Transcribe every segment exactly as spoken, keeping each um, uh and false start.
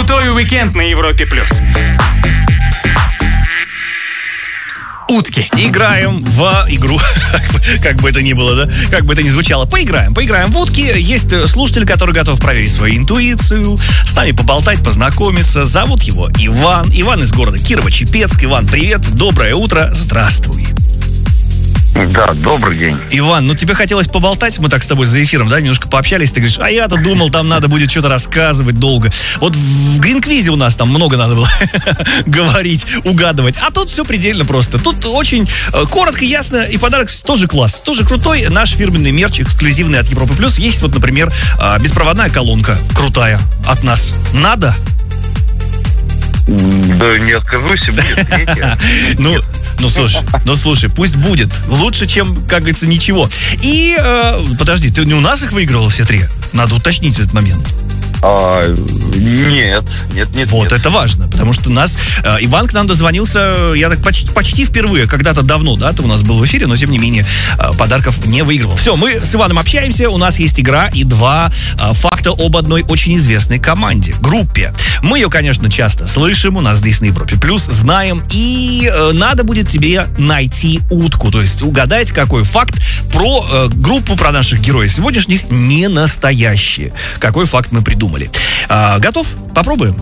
Крутой уикенд на Европе плюс. Утки. Играем в игру. Как бы это ни было, да? Как бы это ни звучало. Поиграем. Поиграем в утки. Есть слушатель, который готов проверить свою интуицию, с нами поболтать, познакомиться. Зовут его Иван. Иван из города Кирово-Чепецк. Иван, привет. Доброе утро. Здравствуй. Да, добрый день. Иван, ну тебе хотелось поболтать, мы так с тобой за эфиром, да, немножко пообщались, ты говоришь, а я-то думал, там надо будет что-то рассказывать долго. Вот в Гринквизе у нас там много надо было говорить, угадывать, а тут все предельно просто. Тут очень э, коротко, ясно, и подарок тоже класс, тоже крутой. Наш фирменный мерч, эксклюзивный от Европы Плюс. Есть вот, например, э, беспроводная колонка крутая от нас. Надо? Да не откажусь, будет третья. Ну, ну слушай, ну слушай, пусть будет. Лучше, чем, как говорится, ничего. И, э, подожди, ты не у нас их выигрывал все три? Надо уточнить этот момент. А, нет, нет, нет. Вот, нет. это важно, потому что у нас э, Иван к нам дозвонился, я так почти, почти впервые, когда-то давно, да, ты у нас был в эфире, но тем не менее э, подарков не выигрывал. Все, мы с Иваном общаемся, у нас есть игра и два э, факта об одной очень известной команде, группе. Мы ее, конечно, часто слышим, у нас здесь на Европе Плюс, знаем, и э, надо будет тебе найти утку, то есть угадать, какой факт про э, группу, про наших героев сегодняшних не настоящие. Какой факт мы придумали. А, готов? Попробуем?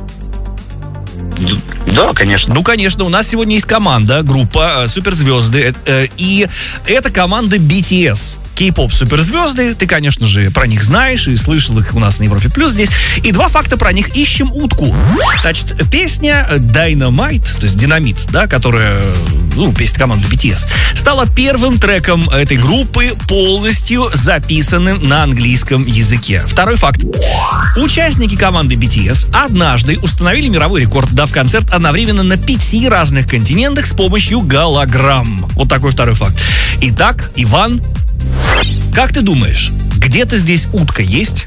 Да, конечно. Ну, конечно, у нас сегодня есть команда, группа суперзвезды, э, и это команда би ти эс. Кей-поп суперзвезды, ты, конечно же, про них знаешь и слышал их у нас на Европе Плюс здесь. И два факта про них. Ищем утку. Значит, песня Dynamite, то есть Динамит, да, которая, ну, песня команды би ти эс, стала первым треком этой группы, полностью записанным на английском языке. Второй факт. Участники команды би ти эс однажды установили мировой рекорд, дав концерт одновременно на пяти разных континентах с помощью голограмм. Вот такой второй факт. Итак, Иван, как ты думаешь, где-то здесь утка есть?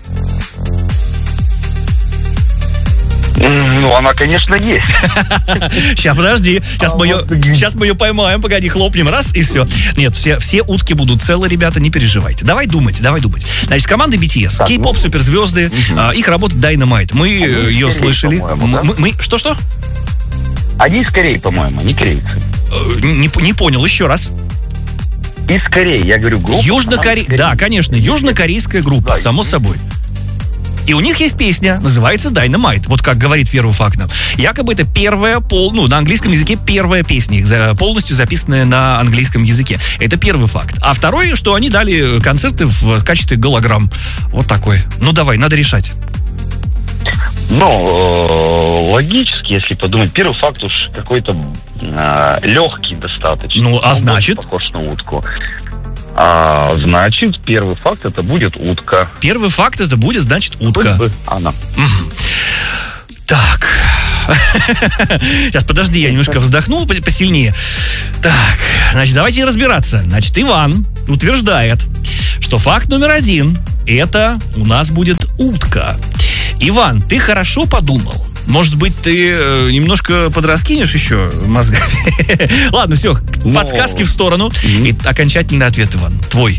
Ну, она, конечно, есть. Сейчас, подожди. Сейчас, а мы, вот... ее, сейчас мы ее поймаем. Погоди, хлопнем. Раз, и все. Нет, все, все утки будут целы, ребята, не переживайте. Давай думать, давай думать. Значит, команда би ти эс, так, кей-поп, ну... суперзвезды, угу. а, их работа Dynamite. Мы а ее слышали. Мы, да? мы, мы, что-что? Они из Кореи, по-моему, не корейцы. Не, не понял, еще раз. Из Кореи, я говорю, группа. Южнокорейская, да, конечно, южнокорейская группа, да, само собой. И у них есть песня, называется Dynamite. Вот как говорит первый факт нам. Якобы это первая, пол, ну, на английском языке первая песня, их за, полностью записанная на английском языке. Это первый факт. А второй, что они дали концерты в качестве голограмм. Вот такой. Ну, давай, надо решать. Ну, логически, если подумать, первый факт уж какой-то э, легкий достаточно. Ну, а значит? Похож на утку. А, значит, первый факт это будет утка. Первый факт это будет, значит, утка. Она. Угу. Так. Сейчас, подожди, я немножко вздохнул посильнее. Так, значит, давайте разбираться. Значит, Иван утверждает, что факт номер один это у нас будет утка. Иван, ты хорошо подумал? Может быть, ты э, немножко подраскинешь еще мозгами? Ладно, все, Но... подсказки в сторону. Mm-hmm. И окончательный ответ, Иван, твой.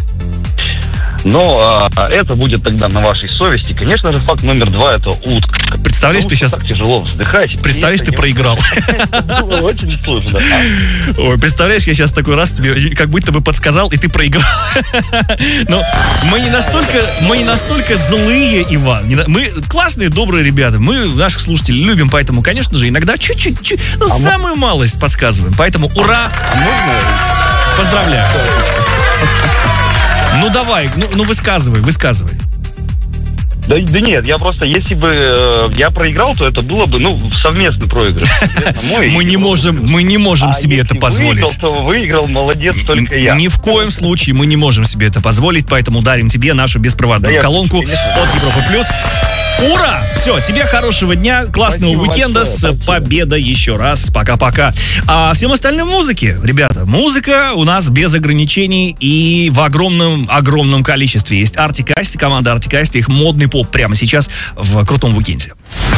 Но а, это будет тогда на вашей совести. Конечно же, факт номер два это утка. Представляешь, ты сейчас... Так тяжело вздыхать. Представляешь, ты проиграл. Было очень сложно. Ой, представляешь, я сейчас такой раз тебе как будто бы подсказал, и ты проиграл. Но мы не настолько, мы не настолько злые, Иван. Мы классные, добрые ребята. Мы наших слушателей любим, поэтому, конечно же, иногда чуть-чуть, ну, а самую мы... малость подсказываем. Поэтому ура! А можно? Поздравляю. Ну давай, ну, ну высказывай, высказывай. Да, да нет, я просто, если бы э, я проиграл, то это было бы, ну, совместный проигрыш. Мы не можем, мы не можем себе это позволить. А если выиграл, то выиграл, молодец, только я. Ни в коем случае мы не можем себе это позволить, поэтому дарим тебе нашу беспроводную колонку от Европы Плюс. Ура! Все, тебе хорошего дня, классного спасибо уикенда большое, с спасибо. Победой еще раз. Пока-пока. А всем остальным музыки, ребята, музыка у нас без ограничений и в огромном-огромном количестве. Есть Артик Асти, команда Артик Асти, их модный поп прямо сейчас в крутом уикенде.